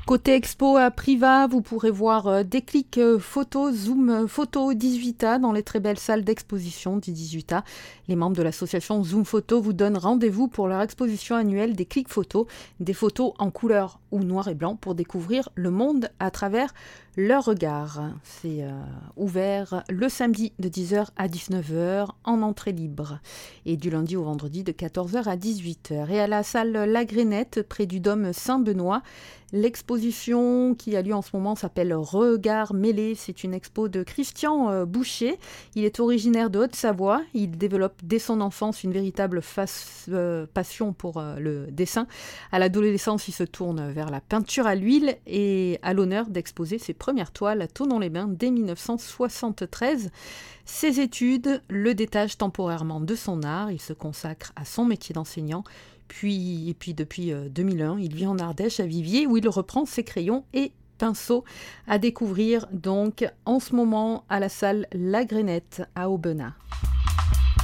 Côté expo à Priva, vous pourrez voir Déclic Photo, Zoom Photo 18A dans les très belles salles d'exposition du 18A. Les membres de l'association Zoom Photo vous donnent rendez-vous pour leur exposition annuelle des clics photos, des photos en couleur ou noir et blanc pour découvrir le monde à travers leur regard. C'est ouvert le samedi de 10h à 19h en entrée libre et du lundi au vendredi de 14h à 18h. Et à la salle La Grénette, près du dôme Saint-Benoît, l'exposition qui a lieu en ce moment s'appelle Regards mêlés. C'est une expo de Christian Boucher. Il est originaire de Haute-Savoie. Il développe dès son enfance une véritable passion pour le dessin. À l'adolescence, il se tourne vers la peinture à l'huile et a l'honneur d'exposer ses premières toiles à Thonon-les-Bains dès 1973. Ses études le détachent temporairement de son art. Il se consacre à son métier d'enseignant. Puis depuis 2001, il vit en Ardèche à Viviers où il reprend ses crayons et pinceaux à découvrir donc en ce moment à la salle La Grénette à Aubenas.